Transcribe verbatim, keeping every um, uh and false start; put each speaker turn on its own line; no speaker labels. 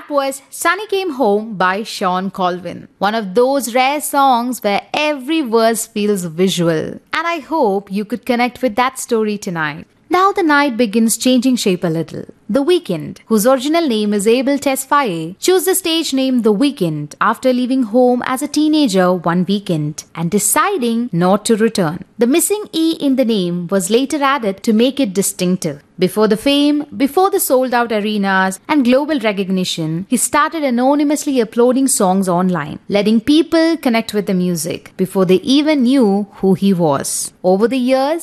That was Sunny Came Home by Sean Colvin. One of those rare songs where every verse feels visual. And I hope you could connect with that story tonight. Now the night begins changing shape a little. The Weeknd, whose original name is Abel Tesfaye, chose the stage name The Weeknd after leaving home as a teenager one weekend and deciding not to return. The missing E in the name was later added to make it distinctive. Before the fame, before the sold-out arenas and global recognition, he started anonymously uploading songs online, letting people connect with the music before they even knew who he was. Over the years,